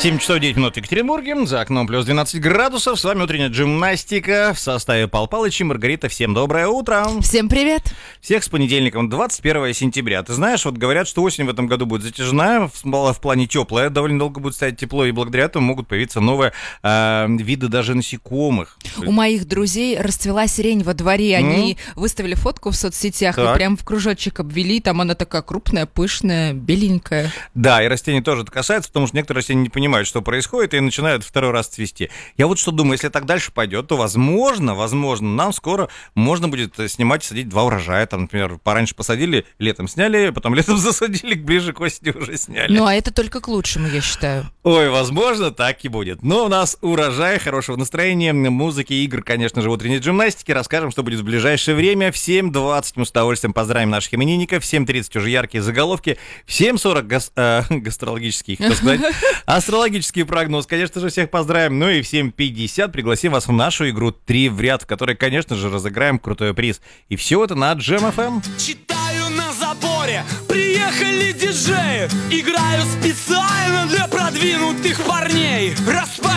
7 часов 9 минут в Екатеринбурге, за окном плюс 12 градусов. С вами утренняя гимнастика в составе Пал Палыч и Маргарита. Всем доброе утро. Всем привет. Всех с понедельником, 21 сентября. Ты знаешь, вот говорят, что осень в этом году будет затяжная, в плане теплая, довольно долго будет стоять тепло, и благодаря этому могут появиться новые виды даже насекомых. У моих друзей расцвела сирень во дворе. Они выставили фотку в соцсетях и прям в кружочек обвели. Там она такая крупная, пышная, беленькая. Да, и растений тоже это касается, потому что некоторые растения не понимают, что происходит, и начинают второй раз цвести. Я вот что думаю, если так дальше пойдет, то возможно, нам скоро можно будет снимать и садить 2 урожая. Там, например, пораньше посадили, летом сняли, потом летом засадили, ближе к осени уже сняли. Ну, а это только к лучшему, я считаю. Ой, возможно, так и будет. Но у нас урожай, хорошего настроения, музыки, игр, конечно же, в утренней гимнастике. Расскажем, что будет в ближайшее время. В 7:20 мы с удовольствием поздравим наших именинников. В 7:30 уже яркие заголовки. В 7:40 гастрологические, хотел сказать, астрологический прогноз. Конечно же, всех поздравим. Ну и в 7:50 пригласим вас в нашу игру 3 в ряд, в которой, конечно же, разыграем крутой приз. И все это на Jam FM. Читаю на заборе, приехали диджеи, играю специально для продвинутых парней.